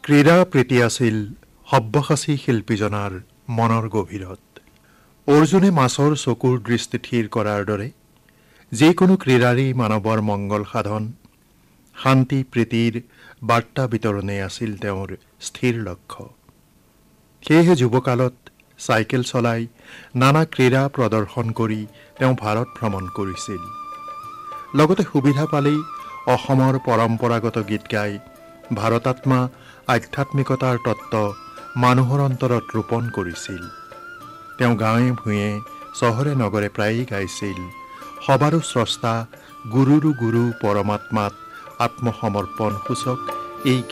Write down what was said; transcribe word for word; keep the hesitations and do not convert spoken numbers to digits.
ক্ৰীড়া প্ৰীতি আছিল সব্যসাচী শিল্পীজনাৰ মনৰ গভীৰত। অৰ্জুনে মাছৰ চকুৰ দৃষ্টি থিৰ কৰাৰ দৰে যিকোনো ক্ৰীড়াৰেই মানৱৰ মংগল সাধন, শান্তি প্ৰীতিৰ বাৰ্তা বিতৰণেই আছিল তেওঁৰ স্থিৰ লক্ষ্য। সেয়েহে যুৱকালত চাইকেল চলাই নানা ক্ৰীড়া প্ৰদৰ্শন কৰি তেওঁ ভাৰত ভ্ৰমণ কৰিছিল। লগতে সুবিধা পালেই অসমৰ পৰম্পৰাগত গীত গাই ভাৰতাত্মা আধ্যাত্মিকতাৰ তত্ত্ব মানুহৰ অন্তৰত ৰোপণ কৰিছিল। তেওঁ গাঁৱে ভূঞে চহৰে নগৰে প্ৰায়েই গাইছিল সবাৰো স্ৰষ্টা গুৰুৰো গুৰু পৰমাত্মাত আত্মসমৰ্পণ সূচক এই